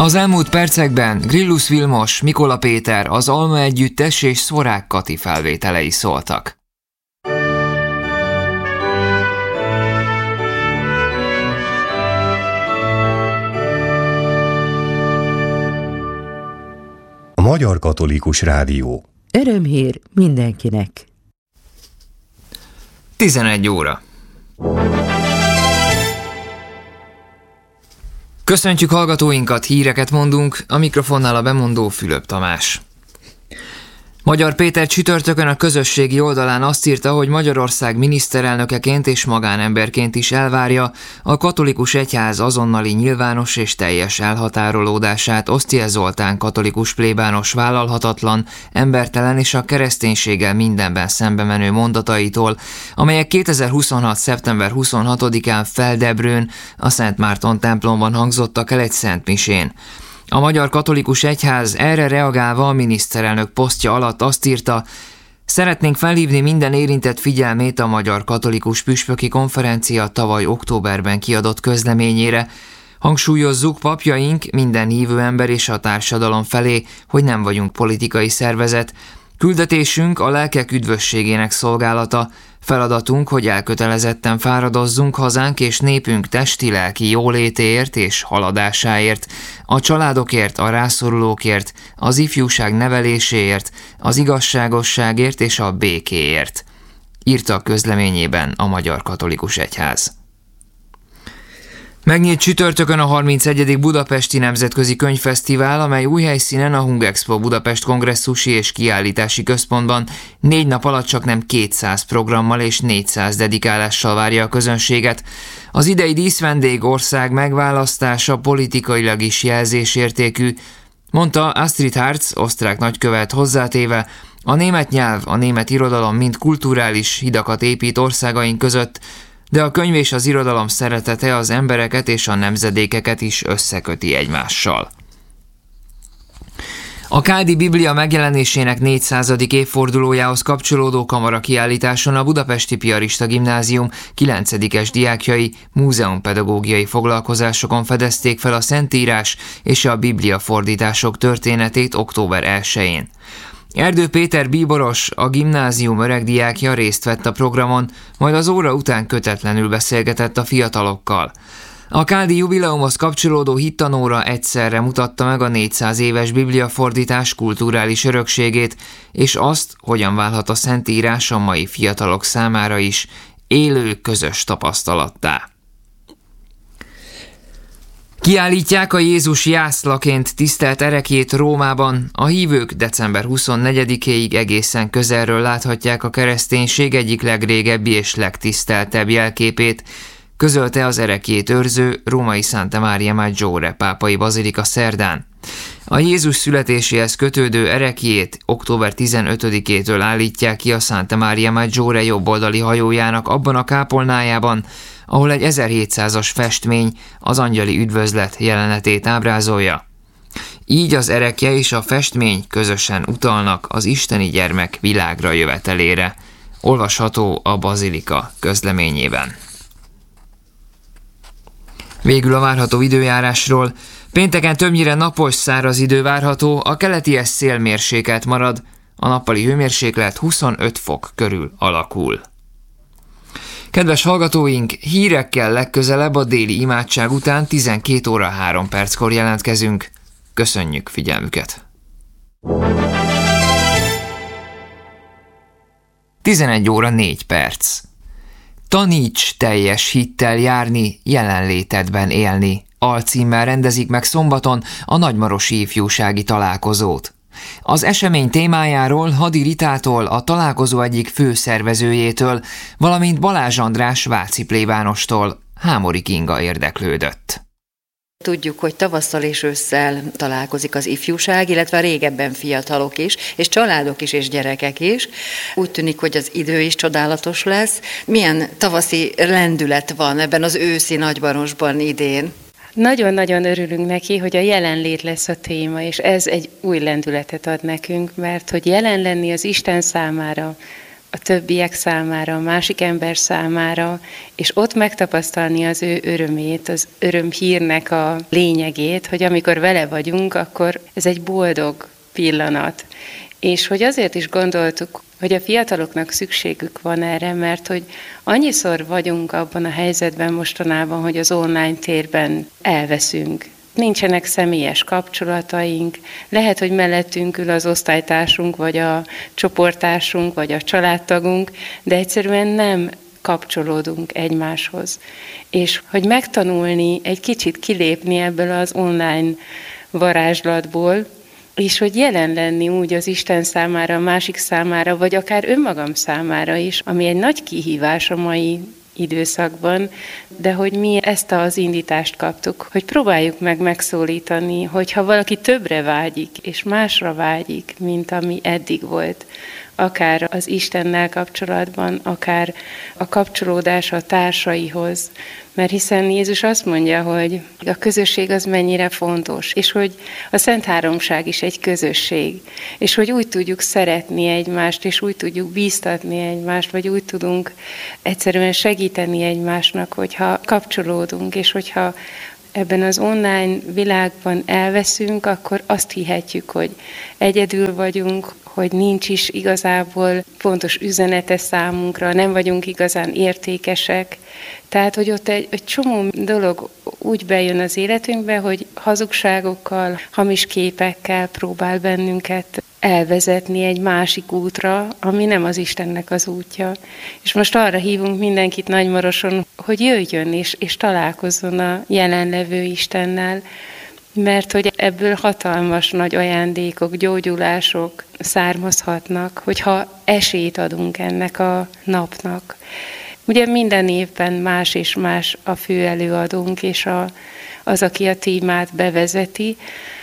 Az elmúlt percekben Grillus Vilmos, Mikola Péter, az Alma Együttes és Szvorák Kati felvételei szóltak. A Magyar Katolikus Rádió. Örömhír mindenkinek. 11 óra. Köszöntjük hallgatóinkat, híreket mondunk, a mikrofonnál a bemondó Fülöp Tamás. Magyar Péter csütörtökön a közösségi oldalán azt írta, hogy Magyarország miniszterelnökeként és magánemberként is elvárja a katolikus egyház azonnali nyilvános és teljes elhatárolódását Osztiel Zoltán katolikus plébános vállalhatatlan, embertelen és a kereszténységgel mindenben szembe menő mondataitól, amelyek 2026. szeptember 26-án Feldebrőn, a Szent Márton templomban hangzottak el egy szentmisén. A Magyar Katolikus Egyház erre reagálva a miniszterelnök posztja alatt azt írta: szeretnénk felhívni minden érintett figyelmét a Magyar Katolikus Püspöki Konferencia tavaly októberben kiadott közleményére. Hangsúlyozzuk papjaink, minden hívő ember és a társadalom felé, hogy nem vagyunk politikai szervezet. Küldetésünk a lelkek üdvösségének szolgálata, feladatunk, hogy elkötelezetten fáradozzunk hazánk és népünk testi-lelki jólétéért és haladásáért, a családokért, a rászorulókért, az ifjúság neveléséért, az igazságosságért és a békéért, írta a közleményében a Magyar Katolikus Egyház. Megnyílt csütörtökön a 31. Budapesti Nemzetközi Könyvfesztivál, amely új helyszínen a Hungexpo Budapest Kongresszusi és Kiállítási Központban 4 nap alatt csaknem 200 programmal és 400 dedikálással várja a közönséget. Az idei díszvendég ország megválasztása politikailag is jelzésértékű, mondta Astrid Hartz, osztrák nagykövet hozzátéve: a német nyelv, a német irodalom mind kulturális hidakat épít országaink között, de a könyv és az irodalom szeretete az embereket és a nemzedékeket is összeköti egymással. A Kádi Biblia megjelenésének 400. évfordulójához kapcsolódó kamarakiállításon a Budapesti Piarista Gimnázium 9-es diákjai múzeumpedagógiai foglalkozásokon fedezték fel a Szentírás és a Biblia fordítások történetét október 1-én. Erdő Péter bíboros, a gimnázium öregdiákja részt vett a programon, majd az óra után kötetlenül beszélgetett a fiatalokkal. A kádi jubileumhoz kapcsolódó hittanóra egyszerre mutatta meg a 400 éves bibliafordítás kulturális örökségét, és azt, hogyan válhat a Szentírás a mai fiatalok számára is élő közös tapasztalattá. Kiállítják a Jézus jászlaként tisztelt ereklyét Rómában. A hívők december 24-éig egészen közelről láthatják a kereszténység egyik legrégebbi és legtiszteltebb jelképét, közölte az ereklyét őrző római Santa Maria Maggiore pápai bazilika szerdán. A Jézus születéséhez kötődő ereklyét október 15-től állítják ki a Santa Maria Maggiore jobboldali hajójának abban a kápolnájában, ahol egy 1700-as festmény az angyali üdvözlet jelenetét ábrázolja. Így az erekje és a festmény közösen utalnak az isteni gyermek világra jövetelére, olvasható a bazilika közleményében. Végül a várható időjárásról. Pénteken többnyire napos, száraz idő várható, a keleties szél mérsékelt marad, a nappali hőmérséklet 25 fok körül alakul. Kedves hallgatóink, hírekkel legközelebb a déli imádság után 12 óra 3 perckor jelentkezünk. Köszönjük figyelmüket! 11 óra 4 perc. Taníts teljes hittel járni, jelenlétedben élni. Alcímmel rendezik meg szombaton a nagymarosi ifjúsági találkozót. Az esemény témájáról Hadi Ritától, a találkozó egyik főszervezőjétől, valamint Balázs András váci plébánostól Hámori Kinga érdeklődött. Tudjuk, hogy tavasszal és ősszel találkozik az ifjúság, illetve régebben fiatalok is, és családok is, és gyerekek is. Úgy tűnik, hogy az idő is csodálatos lesz. Milyen tavaszi lendület van ebben az őszi Nagymarosban idén? Nagyon-nagyon örülünk neki, hogy a jelenlét lesz a téma, és ez egy új lendületet ad nekünk, mert hogy jelen lenni az Isten számára, a többiek számára, a másik ember számára, és ott megtapasztalni az ő örömét, az örömhírnek a lényegét, hogy amikor vele vagyunk, akkor ez egy boldog pillanat. És hogy azért is gondoltuk, hogy a fiataloknak szükségük van erre, mert hogy annyiszor vagyunk abban a helyzetben mostanában, hogy az online térben elveszünk. Nincsenek személyes kapcsolataink, lehet, hogy mellettünk ül az osztálytársunk, vagy a csoporttársunk, vagy a családtagunk, de egyszerűen nem kapcsolódunk egymáshoz. És hogy megtanulni egy kicsit kilépni ebből az online varázslatból, és hogy jelen lenni úgy az Isten számára, a másik számára, vagy akár önmagam számára is, ami egy nagy kihívás a mai időszakban, de hogy mi ezt az indítást kaptuk, hogy próbáljuk meg megszólítani, hogyha valaki többre vágyik, és másra vágyik, mint ami eddig volt, akár az Istennel kapcsolatban, akár a kapcsolódás a társaihoz, mert hiszen Jézus azt mondja, hogy a közösség az mennyire fontos, és hogy a Szent Háromság is egy közösség, és hogy úgy tudjuk szeretni egymást, és úgy tudjuk bíztatni egymást, vagy úgy tudunk egyszerűen segíteni egymásnak, hogyha kapcsolódunk, és hogyha ebben az online világban elveszünk, akkor azt hihetjük, hogy egyedül vagyunk, hogy nincs is igazából fontos üzenete számunkra, nem vagyunk igazán értékesek. Tehát, hogy ott egy csomó dolog úgy bejön az életünkbe, hogy hazugságokkal, hamis képekkel próbál bennünket elvezetni egy másik útra, ami nem az Istennek az útja. És most arra hívunk mindenkit Nagymaroson, hogy jöjjön és találkozzon a jelenlevő Istennel, mert hogy ebből hatalmas nagy ajándékok, gyógyulások származhatnak, hogyha esélyt adunk ennek a napnak. Ugye minden évben más és más a főelőadónk, és az, aki a témát bevezeti.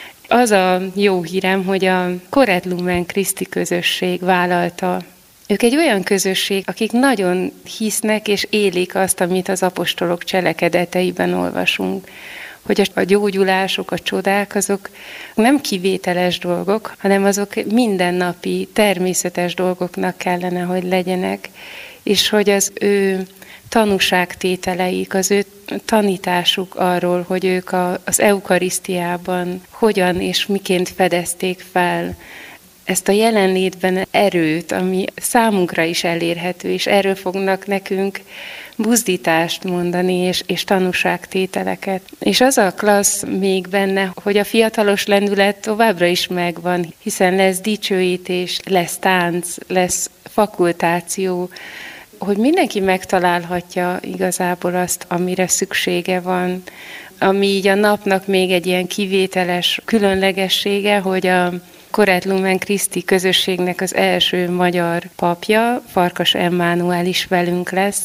Az a jó hírem, hogy a Coret Lumen Christi közösség vállalta. Ők egy olyan közösség, akik nagyon hisznek és élik azt, amit az apostolok cselekedeteiben olvasunk. Hogy a gyógyulások, a csodák, azok nem kivételes dolgok, hanem azok mindennapi, természetes dolgoknak kellene, hogy legyenek, és hogy az ő tanúságtételeik, az ő tanításuk arról, hogy ők az eukarisztiában hogyan és miként fedezték fel ezt a jelenlétben erőt, ami számunkra is elérhető, és erről fognak nekünk buzdítást mondani, és tanúságtételeket. És az a klassz még benne, hogy a fiatalos lendület továbbra is megvan, hiszen lesz dicsőítés, lesz tánc, lesz fakultáció, hogy mindenki megtalálhatja igazából azt, amire szüksége van, ami így a napnak még egy ilyen kivételes különlegessége, hogy a Coret Lumen Christi közösségnek az első magyar papja, Farkas Emmánuel is velünk lesz.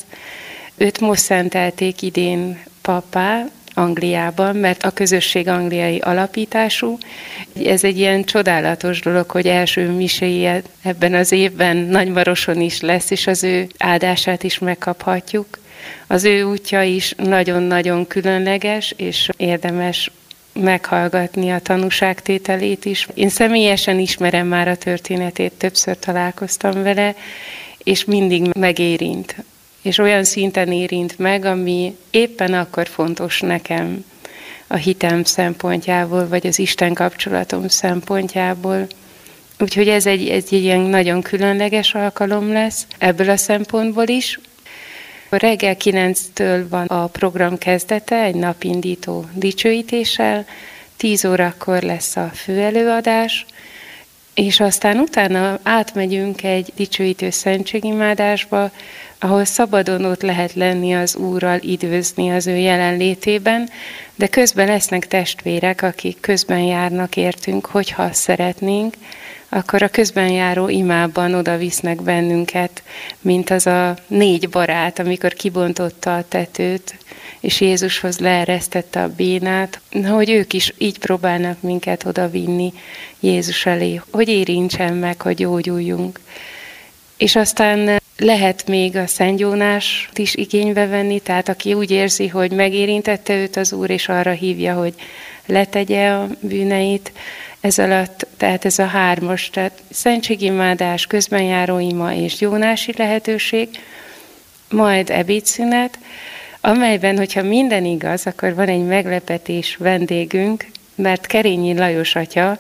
Őt most szentelték idén pappá Angliában, mert a közösség angliai alapítású. Ez egy ilyen csodálatos dolog, hogy első miséje ebben az évben Nagymaroson is lesz, és az ő áldását is megkaphatjuk. Az ő útja is nagyon-nagyon különleges, és érdemes meghallgatni a tanúságtételét is. Én személyesen ismerem már a történetét, többször találkoztam vele, és mindig megérint. És olyan szinten érint meg, ami éppen akkor fontos nekem a hitem szempontjából, vagy az Isten kapcsolatom szempontjából. Úgyhogy ez egy ilyen nagyon különleges alkalom lesz ebből a szempontból is. Reggel 9-től van a program kezdete, egy napindító dicsőítéssel, 10 órakor lesz a főelőadás, és aztán utána átmegyünk egy dicsőítő szentségimádásba, ahol szabadon ott lehet lenni az Úrral, időzni az ő jelenlétében, de közben lesznek testvérek, akik közben járnak értünk, hogyha szeretnénk, akkor a közben járó imában oda visznek bennünket, mint az a 4 barát, amikor kibontotta a tetőt, és Jézushoz leeresztette a bénát, hogy ők is így próbálnak minket oda vinni Jézus elé, hogy érintsen meg, hogy gyógyuljunk. És aztán lehet még a szentgyónást is igénybe venni, tehát aki úgy érzi, hogy megérintette őt az Úr, és arra hívja, hogy letegye a bűneit, Ez alatt, tehát ez a 3-as, tehát szentségimádás, közbenjáró ima és gyónási lehetőség, majd ebédszünet, amelyben, hogyha minden igaz, akkor van egy meglepetés vendégünk, mert Kerényi Lajos atya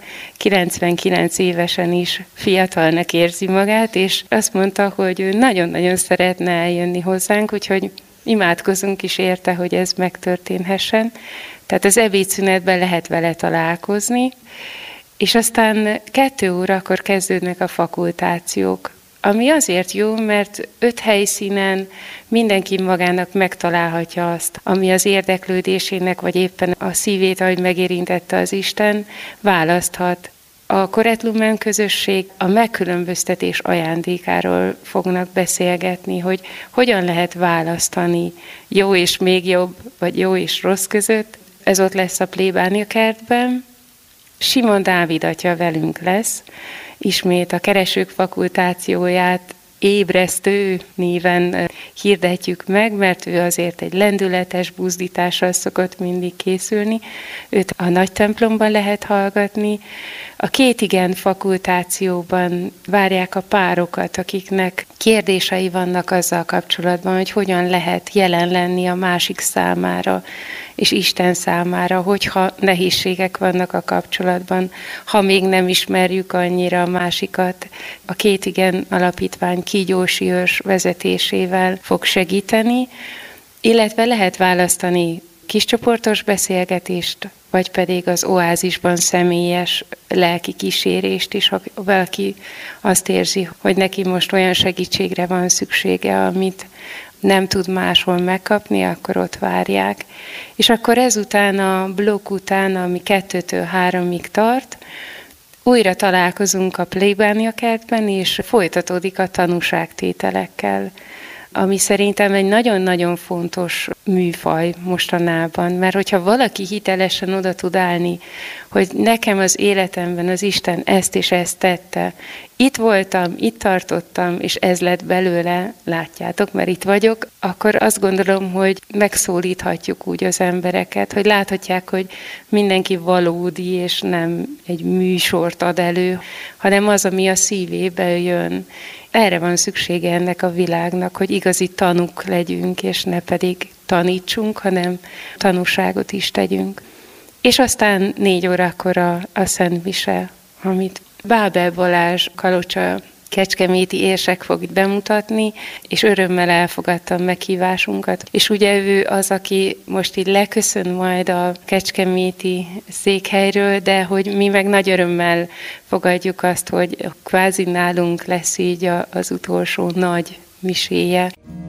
99 évesen is fiatalnak érzi magát, és azt mondta, hogy ő nagyon-nagyon szeretne eljönni hozzánk, úgyhogy imádkozunk is érte, hogy ez megtörténhessen. Tehát az ebédszünetben lehet vele találkozni, és aztán 2 órakor kezdődnek a fakultációk, ami azért jó, mert 5 helyszínen mindenki magának megtalálhatja azt, ami az érdeklődésének, vagy éppen a szívét, ahogy megérintette az Isten, választhat. A Coret Lumen közösség a megkülönböztetés ajándékáról fognak beszélgetni, hogy hogyan lehet választani jó és még jobb, vagy jó és rossz között. Ez ott lesz a plébánia kertben. Simon Dávid atya velünk lesz, ismét a keresők fakultációját ébresztő néven hirdetjük meg, mert ő azért egy lendületes buzdítással szokott mindig készülni. Őt a nagy templomban lehet hallgatni. A 2 igen fakultációban várják a párokat, akiknek kérdései vannak azzal kapcsolatban, hogy hogyan lehet jelen lenni a másik számára, és Isten számára, hogyha nehézségek vannak a kapcsolatban, ha még nem ismerjük annyira a másikat. A 2 igen alapítvány Kígyósi őrs vezetésével fog segíteni, illetve lehet választani kiscsoportos beszélgetést, vagy pedig az oázisban személyes lelki kísérést is, ha valaki azt érzi, hogy neki most olyan segítségre van szüksége, amit nem tud máshol megkapni, akkor ott várják. És akkor ezután a blokk után, ami 2-től 3-ig tart, újra találkozunk a plébánia kertben, és folytatódik a tanúságtételekkel, ami szerintem egy nagyon-nagyon fontos műfaj mostanában, mert hogyha valaki hitelesen oda tud állni, hogy nekem az életemben az Isten ezt és ezt tette, itt voltam, itt tartottam, és ez lett belőle, látjátok, mert itt vagyok, akkor azt gondolom, hogy megszólíthatjuk úgy az embereket, hogy láthatják, hogy mindenki valódi, és nem egy műsort ad elő, hanem az, ami a szívébe jön. Erre van szüksége ennek a világnak, hogy igazi tanúk legyünk, és ne pedig tanítsunk, hanem tanúságot is tegyünk. És aztán 4 órakor a Szent Mise, amit Bábel Balázs Kalocsa kecskeméti érsek fog itt bemutatni, és örömmel elfogadtam meghívásunkat. És ugye ő az, aki most így leköszön majd a kecskeméti székhelyről, de hogy mi meg nagy örömmel fogadjuk azt, hogy kvázi nálunk lesz így az utolsó nagy miséje.